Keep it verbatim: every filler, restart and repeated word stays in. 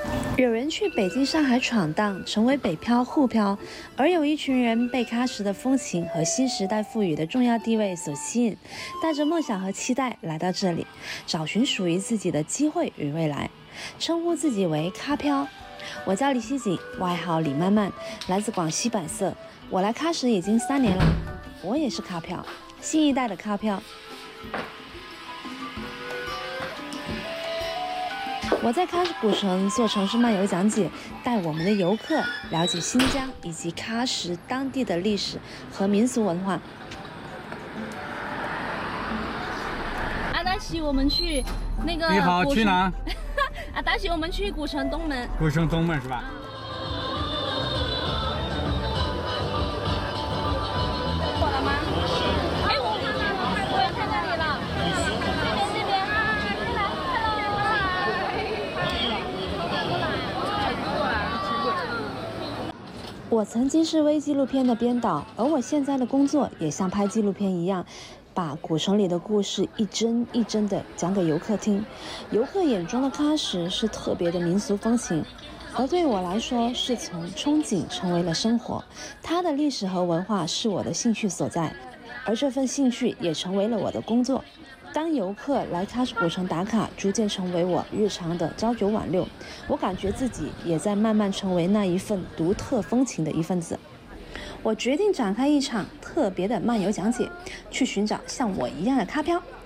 有人去北京、上海闯荡，成为北漂、沪漂，而有一群人被喀什的风情和新时代赋予的重要地位所吸引，带着梦想和期待来到这里，找寻属于自己的机会与未来，称呼自己为喀漂。我叫李希锦，外号李曼曼，来自广西百色。我来喀什已经三年了，我也是喀漂，新一代的喀漂。我在喀什古城做城市漫游讲解，带我们的游客了解新疆以及喀什当地的历史和民俗文化。 阿达西，我们去那个。 你好，去哪？ 阿达西，我们去古城东门。 古城东门是吧？ 过了吗？哎，我看到了，我也看到你了。这边这边啊，快来，hello。 我曾经是微纪录片的编导，而我现在的工作也像拍纪录片一样，把古城里的故事一帧一帧地讲给游客听。游客眼中的喀什是特别的民俗风情，而对我来说是从憧憬成为了生活。它的历史和文化是我的兴趣所在，而这份兴趣也成为了我的工作。当游客来喀什古城打卡，逐渐成为我日常的朝九晚六，我感觉自己也在慢慢成为那一份独特风情的一份子。我决定展开一场特别的漫游讲解，去寻找像我一样的喀漂。